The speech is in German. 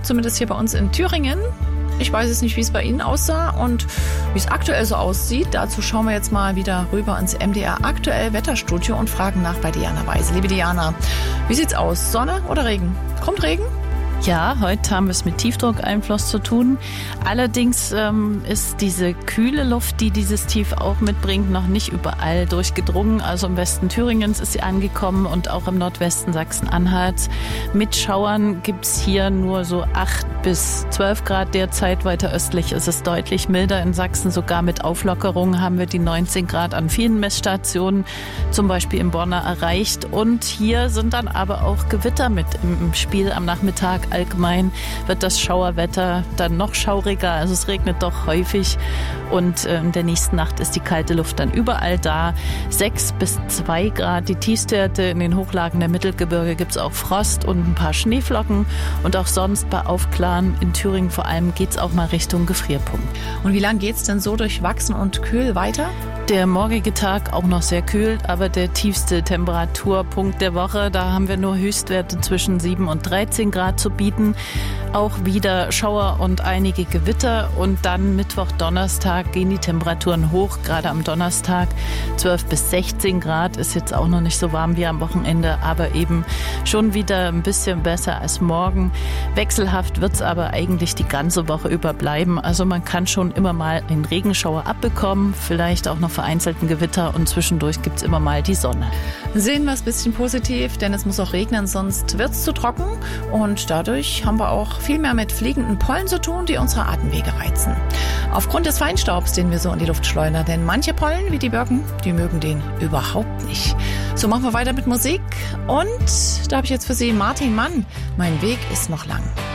zumindest hier bei uns in Thüringen. Ich weiß es nicht, wie es bei Ihnen aussah und wie es aktuell so aussieht. Dazu schauen wir jetzt mal wieder rüber ins MDR Aktuell Wetterstudio und fragen nach bei Diana Weise. Liebe Diana, wie sieht's aus? Sonne oder Regen? Kommt Regen? Ja, heute haben wir es mit Tiefdruckeinfluss zu tun. Allerdings ist diese kühle Luft, die dieses Tief auch mitbringt, noch nicht überall durchgedrungen. Also im Westen Thüringens ist sie angekommen und auch im Nordwesten Sachsen-Anhalts. Mit Schauern gibt's hier nur so 8 bis 12 Grad derzeit. Weiter östlich ist es deutlich milder. In Sachsen sogar mit Auflockerung haben wir die 19 Grad an vielen Messstationen, zum Beispiel in Borna, erreicht. Und hier sind dann aber auch Gewitter mit im Spiel am Nachmittag. Allgemein wird das Schauerwetter dann noch schauriger, also es regnet doch häufig und in der nächsten Nacht ist die kalte Luft dann überall da. 6 bis 2 Grad, die Tiefstwerte in den Hochlagen der Mittelgebirge gibt es auch Frost und ein paar Schneeflocken und auch sonst bei Aufklaren in Thüringen vor allem geht es auch mal Richtung Gefrierpunkt. Und wie lange geht es denn so durchwachsen und kühl weiter? Der morgige Tag auch noch sehr kühl, aber der tiefste Temperaturpunkt der Woche, da haben wir nur Höchstwerte zwischen 7 und 13 Grad zu bieten. Auch wieder Schauer und einige Gewitter und dann Mittwoch, Donnerstag gehen die Temperaturen hoch, gerade am Donnerstag 12 bis 16 Grad, ist jetzt auch noch nicht so warm wie am Wochenende, aber eben schon wieder ein bisschen besser als morgen. Wechselhaft wird es aber eigentlich die ganze Woche über bleiben, also man kann schon immer mal einen Regenschauer abbekommen, vielleicht auch noch vereinzelten Gewitter und zwischendurch gibt es immer mal die Sonne. Sehen wir es ein bisschen positiv, denn es muss auch regnen, sonst wird es zu trocken und dadurch haben wir auch viel mehr mit fliegenden Pollen zu tun, die unsere Atemwege reizen. Aufgrund des Feinstaubs, den wir so in die Luft schleudern, denn manche Pollen, wie die Birken, die mögen den überhaupt nicht. So machen wir weiter mit Musik und da habe ich jetzt für Sie Martin Mann, Mein Weg ist noch lang.